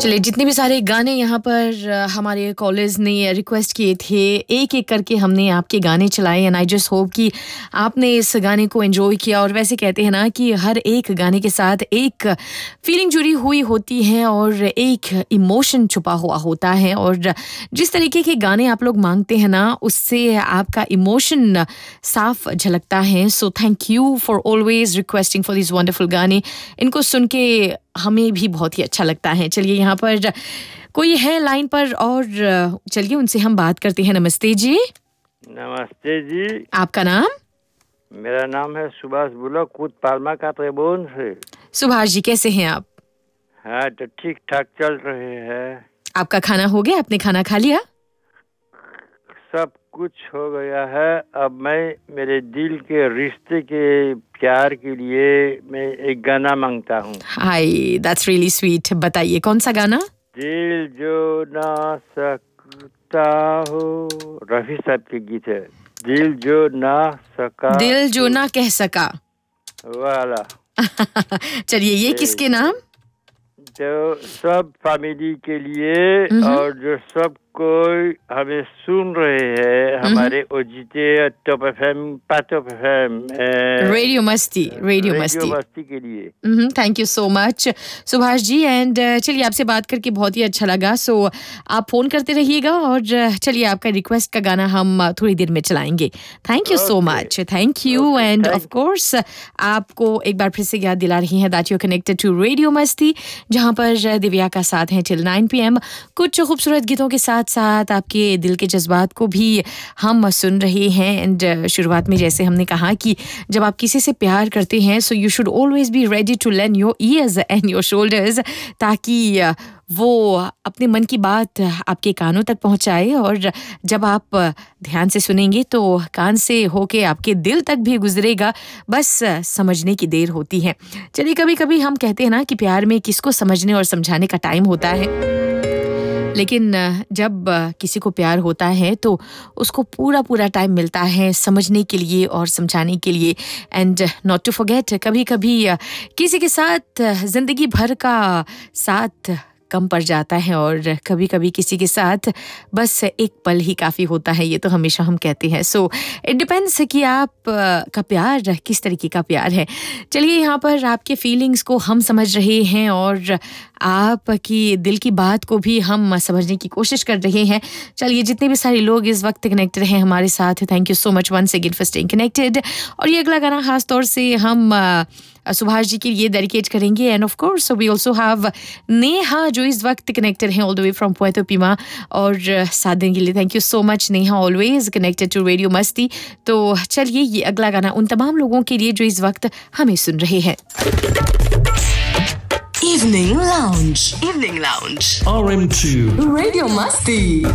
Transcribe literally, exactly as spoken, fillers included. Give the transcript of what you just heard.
चलिए, जितने भी सारे गाने यहाँ पर हमारे कॉलर्स ने रिक्वेस्ट किए थे, एक एक करके हमने आपके गाने चलाए एंड आई जस्ट होप कि आपने इस गाने को एंजॉय किया। और वैसे कहते हैं ना कि हर एक गाने के साथ एक फीलिंग जुड़ी हुई होती है और एक इमोशन छुपा हुआ होता है, और जिस तरीके के गाने आप लोग मांगते हैं ना, उससे आपका इमोशन साफ झलकता है। So thank you for always requesting for this wonderful गाने। इनको सुन के हमें भी बहुत ही अच्छा लगता है। चलिए, यहाँ पर कोई है लाइन पर और चलिए उनसे हम बात करते हैं। नमस्ते जी। नमस्ते जी। आपका नाम? मेरा नाम है सुभाष बुला, कूद पालमा का त्रिभुवन से। सुभाष जी, कैसे हैं आप? हाँ, तो ठीक ठाक चल रहे हैं। आपका खाना हो गया? आपने खाना खा लिया? सब कुछ हो गया है। अब मैं मेरे दिल के रिश्ते के प्यार के लिए मैं एक गाना मांगता हूँ। हाय, दैट्स रियली स्वीट। बताइए कौन सा गाना? दिल जो ना सकता हो, रफी साहब के गीत है। दिल जो ना सका, दिल जो ना कह सका वाला। चलिए, ये किसके नाम? जो सब फैमिली के लिए और जो सब कोई हमें सुन रहे हैं, हमारे ओजीते top FM, top FM, radio मस्ती, रेडियो मस्ती मस्ती के लिए। Thank you so much Subhash ji. And चलिए, आपसे बात करके बहुत ही अच्छा लगा। सो so, आप फोन करते रहिएगा और चलिए आपका रिक्वेस्ट का गाना हम थोड़ी देर में चलाएंगे। Thank you so much. Thank you. End of course आपको एक बार फिर से याद दिला रही हैं that you connected to radio मस्ती, जहां पर दिव्या का साथ है टिल नाइन पी एम। कुछ खूबसूरत गीतों के साथ साथ आपके दिल के जज्बात को भी हम सुन रहे हैं। एंड शुरुआत में जैसे हमने कहा कि जब आप किसी से प्यार करते हैं, so you should always be ready to lend your ears and your shoulders, ताकि वो अपने मन की बात आपके कानों तक पहुंचाए। और जब आप ध्यान से सुनेंगे तो कान से होके आपके दिल तक भी गुजरेगा, बस समझने की देर होती है। चलिए, कभी कभी हम कहते हैं ना कि प्यार में किसको समझने और समझाने का टाइम होता है, लेकिन जब किसी को प्यार होता है तो उसको पूरा पूरा टाइम मिलता है समझने के लिए और समझाने के लिए। एंड नॉट टू फॉरगेट, कभी कभी किसी के साथ जिंदगी भर का साथ कम पड़ जाता है और कभी कभी किसी के साथ बस एक पल ही काफ़ी होता है। ये तो हमेशा हम कहते हैं। सो इट डिपेंड्स कि आप का प्यार किस तरीके का प्यार है। चलिए, यहाँ पर आपके फीलिंग्स को हम समझ रहे हैं और आपकी दिल की बात को भी हम समझने की कोशिश कर रहे हैं। चलिए, जितने भी सारे लोग इस वक्त कनेक्टेड हैं हमारे साथ, thank you so much once again for staying connected. और ये अगला गाना खास तौर से हम सुभाष जी के लिए डेडिकेट करेंगे। End of course we also have Neha, जो इस वक्त कनेक्टेड हैं all the way from Puerto Pima, और साथ देने के लिए thank you so much Neha, always connected to radio मस्ती। तो चलिए, ये अगला गाना उन तमाम लोगों के लिए जो इस वक्त हमें सुन रहे हैं। Evening Lounge. Evening Lounge. R M two. Radio Masti.